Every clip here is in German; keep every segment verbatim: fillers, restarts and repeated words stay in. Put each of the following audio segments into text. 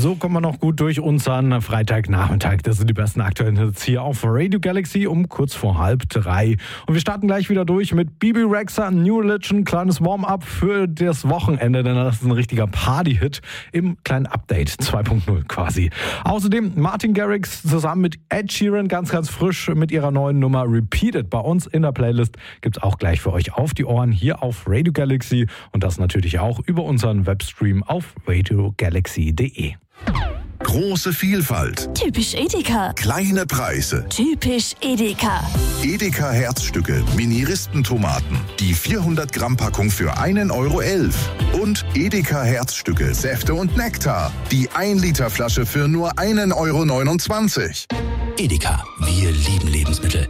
So kommen wir noch gut durch unseren Freitagnachmittag. Das sind die besten aktuellen Hits hier auf Radio Galaxy um kurz vor halb drei. Und wir starten gleich wieder durch mit Bebe Rexha, New Religion, kleines Warm-up für das Wochenende, denn das ist ein richtiger Party-Hit im kleinen Update zwei Punkt null quasi. Außerdem Martin Garrix zusammen mit Ed Sheeran, ganz, ganz frisch mit ihrer neuen Nummer Repeated. Bei uns in der Playlist gibt's auch gleich für euch auf die Ohren hier auf Radio Galaxy und das natürlich auch über unseren Webstream auf radio galaxy punkt de. Große Vielfalt. Typisch Edeka. Kleine Preise. Typisch Edeka. Edeka Herzstücke, Mini-Ristentomaten. Die vierhundert Gramm Packung für einen Euro elf. Und Edeka Herzstücke, Säfte und Nektar. Die ein Liter Flasche für nur einen Euro neunundzwanzig. Edeka, wir lieben Lebensmittel.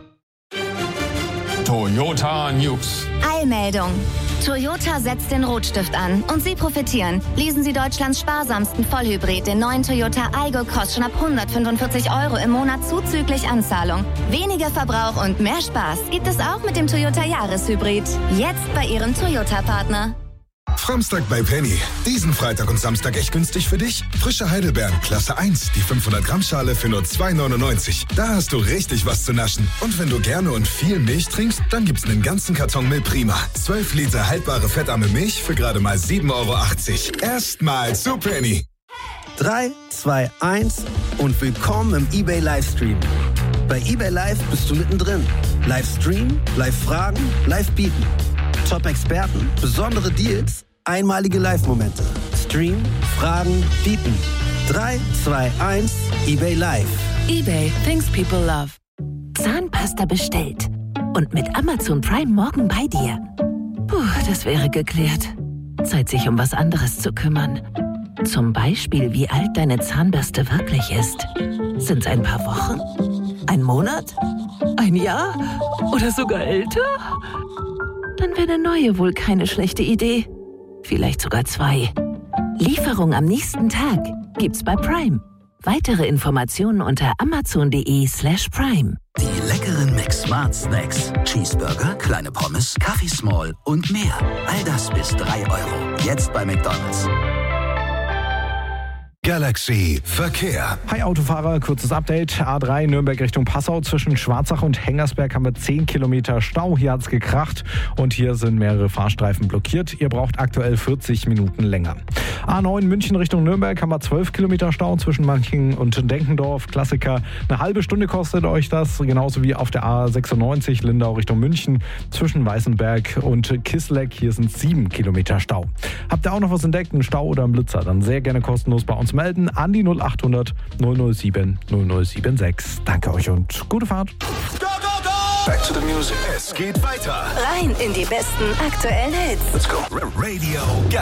Toyota News. Eilmeldung. Toyota setzt den Rotstift an und Sie profitieren. Leasen Sie Deutschlands sparsamsten Vollhybrid, den neuen Toyota Aygo, kostet schon ab hundertfünfundvierzig Euro im Monat zuzüglich Anzahlung. Weniger Verbrauch und mehr Spaß gibt es auch mit dem Toyota Jahreshybrid. Jetzt bei Ihrem Toyota-Partner. Framstag bei Penny. Diesen Freitag und Samstag echt günstig für dich? Frische Heidelbeeren, Klasse eins, die fünfhundert Gramm Schale für nur zwei neunundneunzig. Da hast du richtig was zu naschen. Und wenn du gerne und viel Milch trinkst, dann gibt's einen ganzen Karton Milprima. zwölf Liter haltbare fettarme Milch für gerade mal sieben Euro achtzig. Erstmal zu Penny. drei, zwei, eins und willkommen im eBay Livestream. Bei eBay Live bist du mittendrin. Livestream, Live-Fragen, Live-Bieten. Top-Experten, besondere Deals, einmalige Live-Momente. Stream, Fragen, bieten. drei, zwei, eins, eBay Live. eBay, things people love. Zahnpasta bestellt. Und mit Amazon Prime morgen bei dir. Puh, das wäre geklärt. Zeit, sich um was anderes zu kümmern. Zum Beispiel, wie alt deine Zahnbürste wirklich ist. Sind's ein paar Wochen? Ein Monat? Ein Jahr? Oder sogar älter? Dann wäre eine neue wohl keine schlechte Idee. Vielleicht sogar zwei. Lieferung am nächsten Tag gibt's bei Prime. Weitere Informationen unter amazon.de slash prime. Die leckeren McSmart Snacks. Cheeseburger, kleine Pommes, Kaffee Small und mehr. All das bis drei Euro. Jetzt bei McDonald's. Galaxy Verkehr. Hi Autofahrer, kurzes Update. A drei Nürnberg Richtung Passau zwischen Schwarzach und Hengersberg haben wir zehn Kilometer Stau. Hier hat's gekracht und hier sind mehrere Fahrstreifen blockiert. Ihr braucht aktuell vierzig Minuten länger. A neun München Richtung Nürnberg haben wir zwölf Kilometer Stau zwischen Manching und Denkendorf. Klassiker. Eine halbe Stunde kostet euch das. Genauso wie auf der A sechsundneunzig Lindau Richtung München zwischen Weißenberg und Kisleck. Hier sind sieben Kilometer Stau. Habt ihr auch noch was entdeckt, einen Stau oder einen Blitzer? Dann sehr gerne kostenlos bei uns melden an die null acht hundert null null sieben null null sieben sechs. Danke euch und gute Fahrt. Back to the music. Es geht weiter. Rein in die besten aktuellen Hits. Let's go. Radio Galaxy.